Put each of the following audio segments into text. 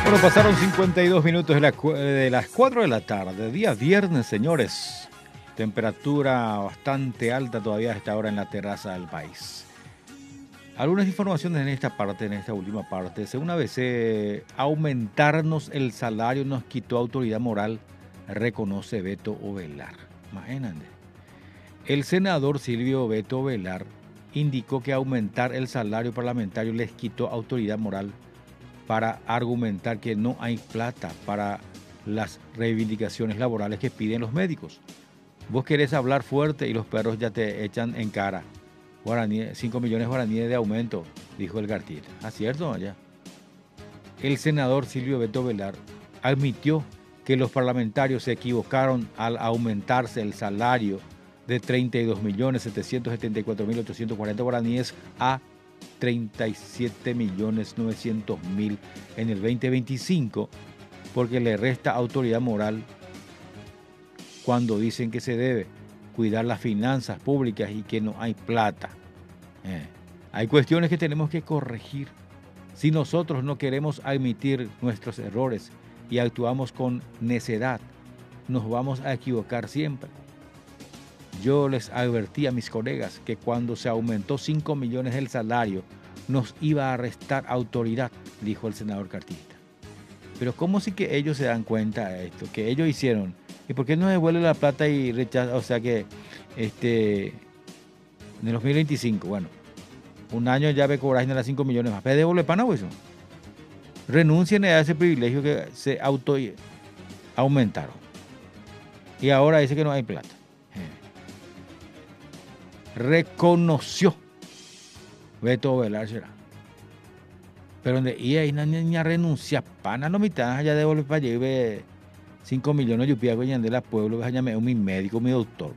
Bueno, pasaron 52 minutos de las 4 de la tarde, día viernes, señores. Temperatura bastante alta todavía a esta hora en la terraza del país. Algunas informaciones en esta parte, en esta última parte. Según ABC, aumentarnos el salario nos quitó autoridad moral, reconoce Beto Ovelar. Imagínate. El senador Silvio Beto Ovelar indicó que aumentar el salario parlamentario les quitó autoridad moral para argumentar que no hay plata para las reivindicaciones laborales que piden los médicos. Vos querés hablar fuerte y los perros ya te echan en cara. 5 millones guaraníes de aumento, dijo el Gartier. ¿Ah, cierto? Allá. El senador Silvio Beto Ovelar admitió que los parlamentarios se equivocaron al aumentarse el salario de 32.774.840 guaraníes a 37.900.000 en el 2025, porque le resta autoridad moral cuando dicen que se debe cuidar las finanzas públicas y que no hay plata. Hay cuestiones que tenemos que corregir. Si nosotros no queremos admitir nuestros errores y actuamos con necedad, nos vamos a equivocar siempre. Yo les advertí a mis colegas que cuando se aumentó 5 millones el salario, nos iba a restar autoridad, dijo el senador cartista. Pero ¿cómo sí que ellos se dan cuenta de esto? Que ellos hicieron. ¿Y por qué no devuelve la plata y rechaza? O sea que en el 2025, bueno, un año ya me cobráis las 5 millones más. ¿Pero devuelve pana o eso? Renuncien a ese privilegio que se aumentaron. Y ahora dice que no hay plata. Reconoció Beto Ovelar será. Pero donde y ahí niña renuncia pana no mitad ya devolver para lleve 5 millones yo pido de la pueblo ya me mi médico mi doctor.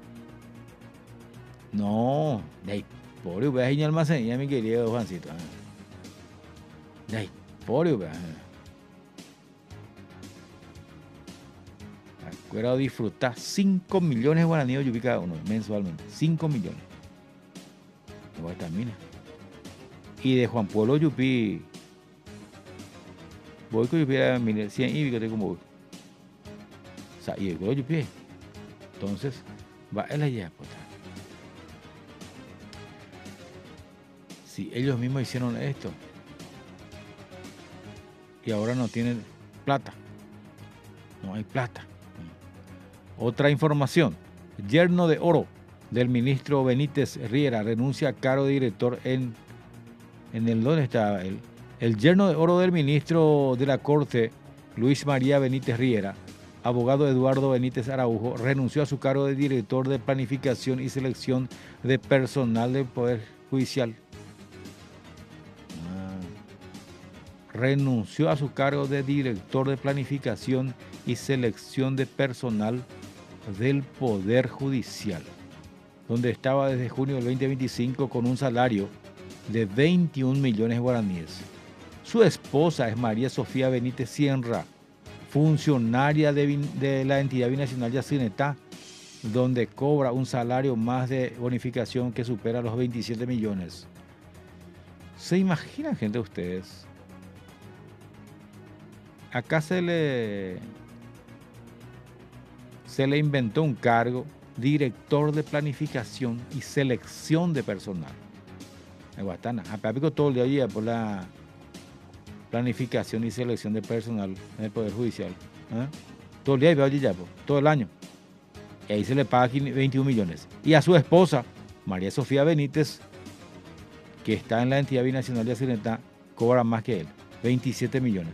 No, de ahí pobre voy a ir almacén ya mi querido Juancito. De ahí pobre voy a acuerdo disfrutar 5 millones de guaraníes yo cada uno mensualmente. 5 millones. Igual termina. Y de Juan Pueblo Yupi, voy con Yupi a 100 y que como voy. O sea, y el Pueblo Yupi. Entonces, va él allá. Si ellos mismos hicieron esto y ahora no tienen plata, no hay plata. Otra información, yerno de oro del ministro Benítez Riera renuncia a cargo de director en el ¿dónde está él? El yerno de oro del ministro de la Corte, Luis María Benítez Riera, abogado Eduardo Benítez Araujo, renunció a su cargo de director de planificación y selección de personal del Poder Judicial. Renunció a su cargo de director de planificación y selección de personal del Poder Judicial, donde estaba desde junio del 2025 con un salario de 21 millones de guaraníes. Su esposa es María Sofía Benítez Sierra, funcionaria de la entidad binacional Yacinetá, donde cobra un salario más de bonificación que supera los 27 millones. ¿Se imaginan, gente, ustedes? Acá se le inventó un cargo, director de planificación y selección de personal. En Guastana, a Papico todo el día por la planificación y selección de personal en el Poder Judicial. Todo el día iba allí ya, todo el año. Y ahí se le paga 21 millones. Y a su esposa, María Sofía Benítez, que está en la entidad binacional de Yacinetá, cobra más que él, 27 millones.